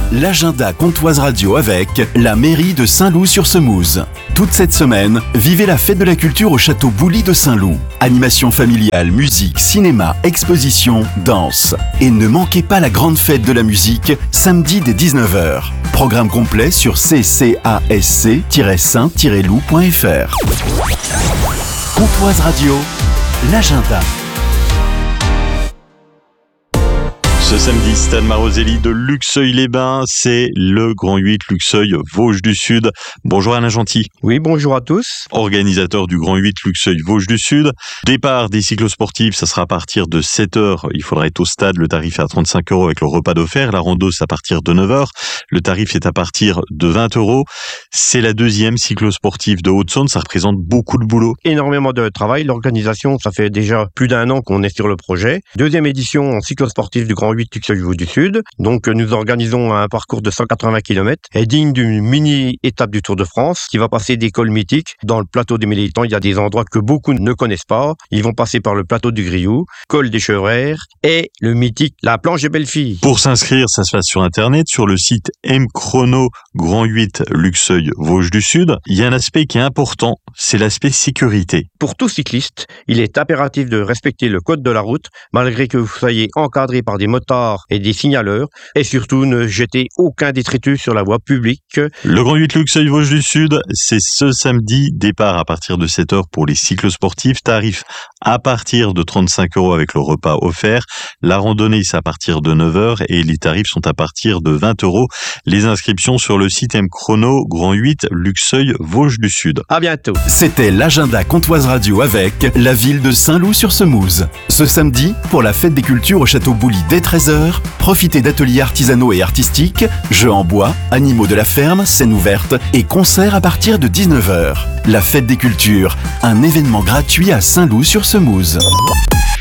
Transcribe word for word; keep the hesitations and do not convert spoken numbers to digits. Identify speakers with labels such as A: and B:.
A: L'agenda Comtoise Radio avec la mairie de Saint-Loup-sur-Semouse. Toute cette semaine, vivez la fête de la culture au château Boully de Saint-Loup. Animation familiale, musique, cinéma, exposition, danse. Et ne manquez pas la grande fête de la musique, samedi dès dix-neuf heures. Programme complet sur c c a s c tiret saint tiret loup point f r. Comtoise Radio, l'agenda.
B: Ce samedi, Stade Maroselli de Luxeuil-les-Bains, c'est le Grand huit Luxeuil Vosges du Sud. Bonjour Alain Gentil.
C: Oui, bonjour à tous.
B: Organisateur du Grand huit Luxeuil Vosges du Sud. Départ des cyclosportifs, ça sera à partir de sept heures. Il faudra être au stade. Le tarif est à trente-cinq euros avec le repas d'offert. La rando, c'est à partir de neuf heures. Le tarif est à partir de vingt euros. C'est la deuxième cyclosportive de Haute-Saône. Ça représente beaucoup de boulot.
C: Énormément de travail. L'organisation, ça fait déjà plus d'un an qu'on est sur le projet. Deuxième édition en cyclosportif du Grand huit Luxeuil-Vosges du Sud. Donc, nous organisons un parcours de cent quatre-vingts kilomètres et digne d'une mini-étape du Tour de France qui va passer des cols mythiques. Dans le plateau des Militants, il y a des endroits que beaucoup ne connaissent pas. Ils vont passer par le plateau du Grioux, col des Chevrères et le mythique La Planche des Belles-Filles.
B: Pour s'inscrire, ça se passe sur Internet, sur le site M-Chrono Grand huit Luxeuil-Vosges du Sud. Il y a un aspect qui est important, c'est l'aspect sécurité.
C: Pour tout cycliste, il est impératif de respecter le code de la route, malgré que vous soyez encadré par des motards et des signaleurs, et surtout ne jetez aucun détritus sur la voie publique.
B: Le Grand huit Luxeuil-Vosges du Sud, c'est ce samedi, départ à partir de sept heures pour les cyclosportifs, tarif à partir de trente-cinq euros avec le repas offert. La randonnée, c'est à partir de neuf heures et les tarifs sont à partir de vingt euros. Les inscriptions sur le site M-Chrono Grand huit Luxeuil-Vosges du Sud.
C: À bientôt.
A: C'était l'agenda Comtoise Radio avec la ville de Saint-Loup-sur-Semouse. Ce samedi, pour la fête des cultures au château Boully dès treize heures, profitez d'ateliers artisanaux et artistiques, jeux en bois, animaux de la ferme, scènes ouvertes et concerts à partir de dix-neuf heures. La fête des cultures, un événement gratuit à Saint-Loup-sur-Semouse.